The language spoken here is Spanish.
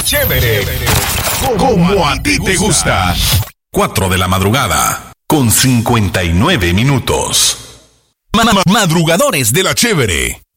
Chévere. Como a ti te gusta. 4 de la madrugada, con 59 minutos. Madrugadores de la Chévere.